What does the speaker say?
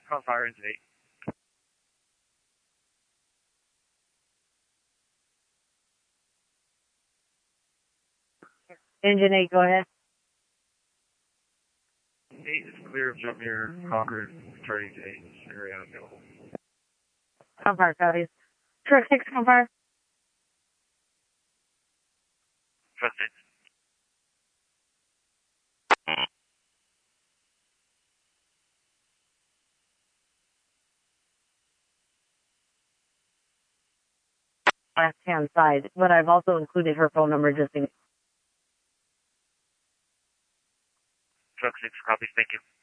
Call fire engine 8. Engine 8, go ahead. 8 is clear of jump near Concord, turning to 8 area available. Compire, southeast. Truck 6, compire. Truck 6. Left-hand side, but I've also included her phone number just in. Truck 6 copies, thank you.